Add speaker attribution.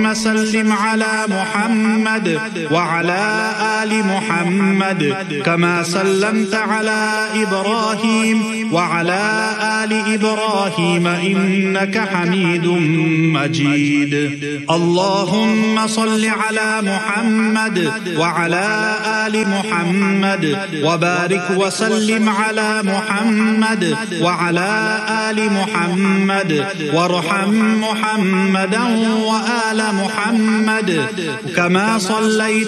Speaker 1: اللهم سلم على محمد وعلى آل محمد كما سلمت على إبراهيم وعلى آل إبراهيم إنك حميد مجيد. اللهم صل على محمد وعلى آل محمد وبارك وسلم على محمد وعلى آل محمد وارحم محمدا وآل محمد كما صليت